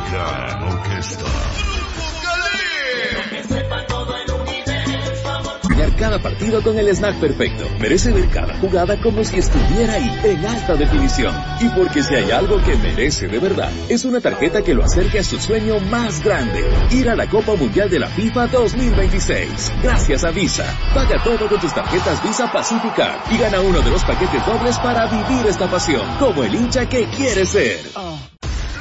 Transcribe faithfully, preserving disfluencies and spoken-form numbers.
Gran Orquesta. Ganar cada partido con el snack perfecto. Merece ver cada jugada como si estuviera ahí, en alta definición. Y porque si hay algo que merece de verdad, es una tarjeta que lo acerque a su sueño más grande. Ir a la Copa Mundial de la FIFA dos mil veintiséis. Gracias a Visa. Paga todo con tus tarjetas Visa Pacificar y gana uno de los paquetes dobles para vivir esta pasión, como el hincha que quiere ser.